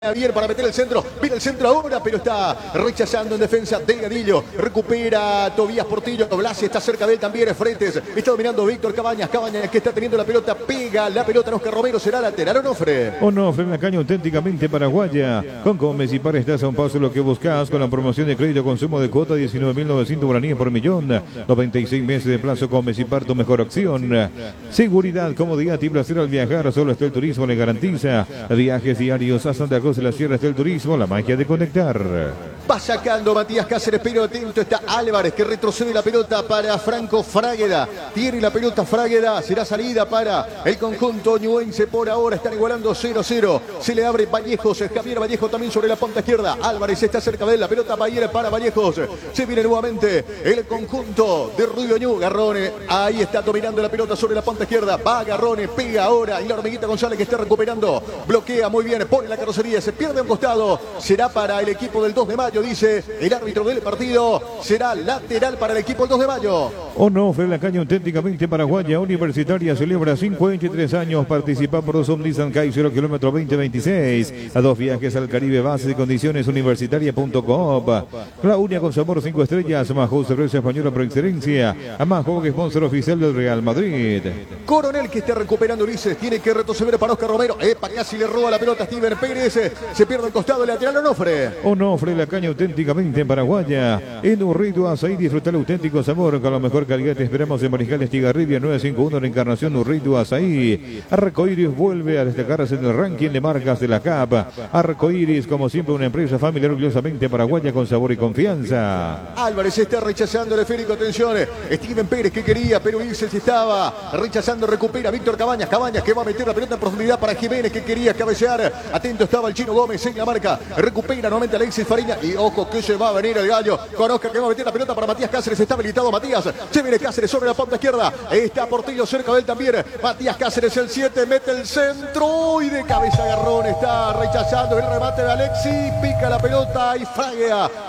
Bien para meter el centro, viene el centro ahora, pero está rechazando en defensa Delgadillo, recupera Tobías Portillo, Blasi está cerca de él también, Fretes, está dominando Víctor Cabañas que está teniendo la pelota, pega la pelota a Oscar Romero, será lateral, Onofre. Onofre en la caña auténticamente paraguaya, con Gómez y Par estás a un paso lo que buscas, con la promoción de crédito consumo de cuota 19.900 guaraníes por millón, 96 meses de plazo Gómez y Par, tu mejor opción, seguridad, comodidad y placer al viajar, solo está el turismo le garantiza, viajes diarios a Santa Cruz de la Sierra, está el turismo, la magia de conectar. Va sacando Matías Cáceres, pero atento está Álvarez que retrocede la pelota para Franco Fragueda. Tiene la pelota Fragueda, será salida para el conjunto ñuense por ahora. Están igualando 0-0. Se le abre Vallejos, Javier Vallejo también sobre la punta izquierda. Álvarez está cerca de él, la pelota va a ir para Vallejos. Se viene nuevamente el conjunto de Rubio Ñu. Garrone, ahí está dominando la pelota sobre la punta izquierda. Va Garrone, pega ahora y la hormiguita González que está recuperando. Bloquea muy bien, pone la carrocería, se pierde un costado. Será para el equipo del 2 de mayo. Dice el árbitro del partido, será lateral para el equipo el 2 de mayo. Onofre, la caña auténticamente paraguaya, Universitaria celebra 53 años, participa por 2 Nissan Kaiser, kilómetro 2026, a 2 viajes al Caribe, bases y condiciones universitaria.com. La única con sabor 5 estrellas, Majo, cerveza española por excelencia, Majo, sponsor oficial del Real Madrid. Coronel que está recuperando Ulises, tiene que retroceder para Oscar Romero, casi le roba la pelota a Steven Pérez, se pierde el costado, lateral Onofre. Onofre, la caña auténticamente paraguaya, en Urrito Azaí, disfrutar el auténtico sabor con la mejor calidad. Te esperamos en Mariscal Estigarribia 951, la Encarnación Urrito Azaí. Arcoiris vuelve a destacarse en el ranking de marcas de la CAP. Arcoiris, como siempre, una empresa familiar orgullosamente paraguaya con sabor y confianza. Álvarez está rechazando el esférico, atención, Steven Pérez que quería, pero Ulises estaba rechazando, recupera Víctor Cabañas que va a meter la pelota en profundidad para Jiménez que quería cabecear, atento estaba el Chino Gómez en la marca, recupera nuevamente Alexis Fariña y ojo que se va a venir el gallo con Oscar que va a meter la pelota para Matías Cáceres, está habilitado Matías, se viene Cáceres sobre la punta izquierda, está Portillo cerca de él también, Matías Cáceres el 7, mete el centro y de cabeza Garrón está rechazando el remate de Alexis, pica la pelota y Fraguea